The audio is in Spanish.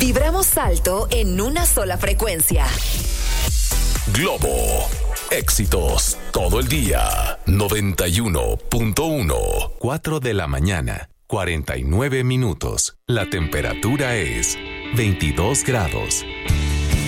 Vibramos alto en una sola frecuencia. Globo. Éxitos todo el día. 91.1. 4 de la mañana, 49 minutos. La temperatura es 22 grados.